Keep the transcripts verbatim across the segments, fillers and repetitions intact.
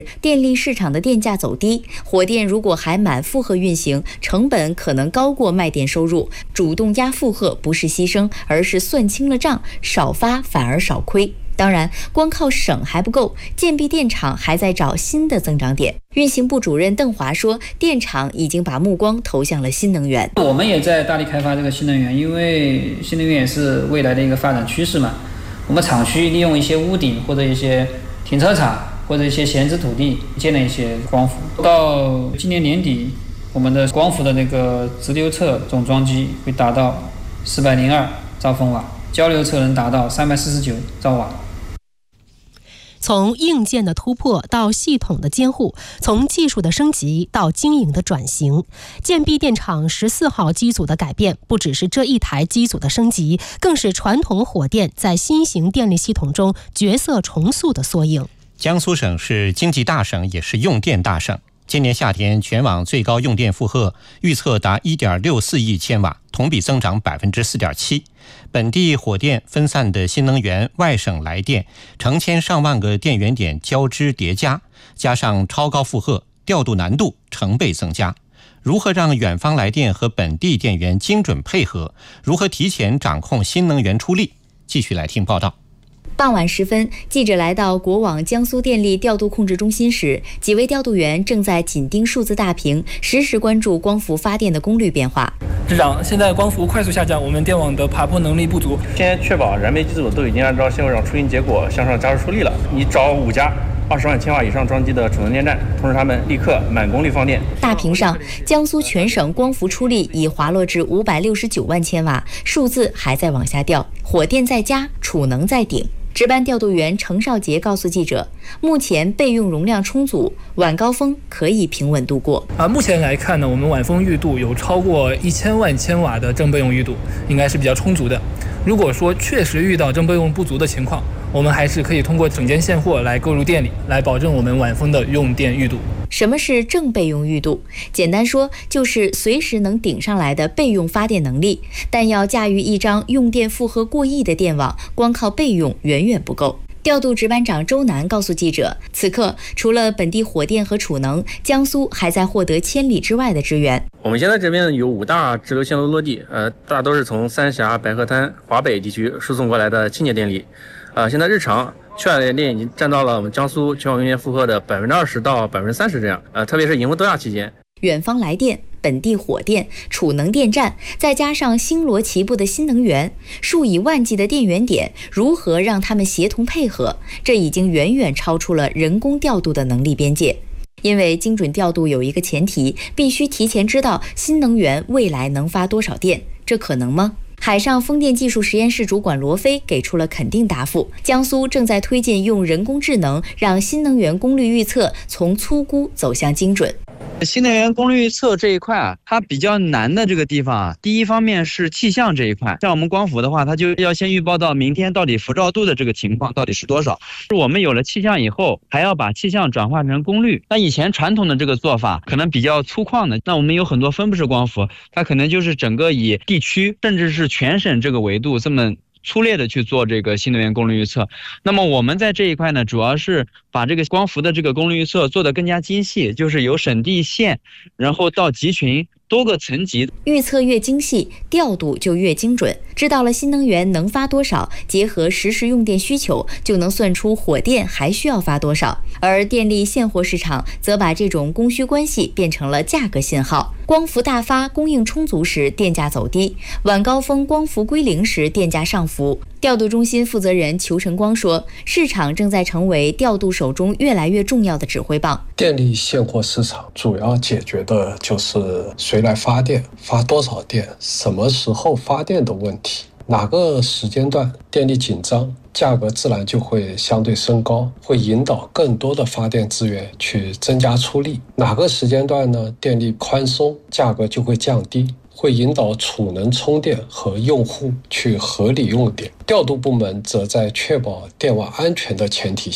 电力市场的电价走低，火电如果还满负荷运行，成本可能高过卖电收入。主动压负荷不是牺牲，而是算清了账，少发反而少亏。当然，光靠省还不够，建壁电厂还在找新的增长点。运行部主任邓华说，电厂已经把目光投向了新能源。 我们也在大力开发这个新能源，因为新能源也是未来的一个发展趋势嘛。我们厂区利用一些屋顶或者一些停车场或者一些闲置土地建了一些光伏。到今年年底，我们的光伏的那个直流侧总装机会达到四百零二兆风瓦，交流侧能达到三百四十九兆瓦。 从硬件的突破到系统的监护，从技术的升级到经营的转型，建壁电厂十四号机组的改变，不只是这一台机组的升级，更是传统火电在新型电力系统中角色重塑的缩影。 江苏省是经济大省，也是用电大省。今年夏天全网最高用电负荷预测达 一点六四亿千瓦，同比增长 百分之四点七。 本地火电分散的新能源外省来电，成千上万个电源点交织叠加，加上超高负荷，调度难度成倍增加。如何让远方来电和本地电源精准配合？如何提前掌控新能源出力？继续来听报道。 傍晚时分，记者来到国网江苏电力调度控制中心时，几位调度员正在紧盯数字大屏，实时关注光伏发电的功率变化。 市长，现在光伏快速下降，我们电网的爬坡能力不足。 现在确保燃煤机组都已经按照现会场出行结果向上加速出力了。你找五家二十万千瓦以上装机的储能电站，通知他们立刻满功率放电。 大屏上，江苏全省光伏出力已滑落至五百六十九万千瓦，数字还在往下掉。火电在加，储能在顶。值班调度员程少杰告诉记者，目前备用容量充足，晚高峰可以平稳度过。 啊，目前来看呢，我们晚风预度有超过一千万千瓦的正备用预度，应该是比较充足的。如果说确实遇到正备用不足的情况，我们还是可以通过整件现货来购入电力，来保证我们晚风的用电预度。 什么是正备用预度？简单说，就是随时能顶上来的备用发电能力。但要驾驭一张用电负荷过亿的电网，光靠备用远远不够。调度值班长周楠告诉记者，此刻除了本地火电和储能，江苏还在获得千里之外的支援。 我们现在这边有五大直流线路落地，呃，大都是从三峡、白河滩、华北地区输送过来的清洁电力。呃，现在日常去海的电已经占到了我们江苏全网用电负荷的百分之二十到百分之三十这样。呃，特别是迎风多亚期间， 远方来电、本地火电、储能电站，再加上星罗棋布的新能源，数以万计的电源点，如何让他们协同配合？这已经远远超出了人工调度的能力边界。因为精准调度有一个前提，必须提前知道新能源未来能发多少电，这可能吗？海上风电技术实验室主管罗飞给出了肯定答复。江苏正在推进用人工智能让新能源功率预测从粗估走向精准。 新能源功率预测这一块啊，它比较难的这个地方啊，第一方面是气象这一块，像我们光伏的话，它就要先预报到明天到底辐照度的这个情况到底是多少。我们有了气象以后，还要把气象转化成功率。那以前传统的这个做法可能比较粗犷的，那我们有很多分布式光伏，它可能就是整个以地区甚至是全省这个维度这么粗略的去做这个新能源功率预测。那么我们在这一块呢，主要是把这个光伏的这个功率预测做得更加精细，就是由省地县，然后到集群多个层级， 预测越精细，调度就越精准。知道了新能源能发多少，结合实时用电需求，就能算出火电还需要发多少。而电力现货市场则把这种供需关系变成了价格信号。光伏大发、供应充足时，电价走低；晚高峰光伏归零时，电价上浮。调度中心负责人裘晨光说，市场正在成为调度手中越来越重要的指挥棒。 电力现货市场主要解决的就是谁来发电、发多少电、什么时候发电的问题。哪个时间段电力紧张，价格自然就会相对升高，会引导更多的发电资源去增加出力。哪个时间段呢，电力宽松，价格就会降低，会引导储能充电和用户去合理用电。调度部门则在确保电网安全的前提下，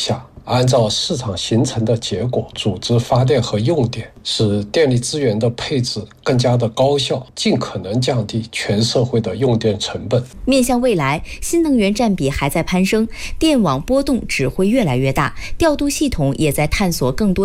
按照市场形成的结果组织发电和用电，使电力资源的配置更加的高效，尽可能降低全社会的用电成本。 面向未来，新能源占比还在攀升，电网波动只会越来越大，调度系统也在探索更多